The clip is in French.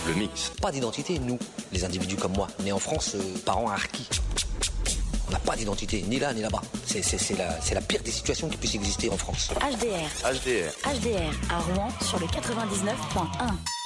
couple mixte. Pas d'identité, nous, les individus comme moi, nés en France, parents harkis. On n'a pas d'identité, ni là ni là-bas. C'est la pire des situations qui puisse exister en France. HDR à Rouen sur le 99.1.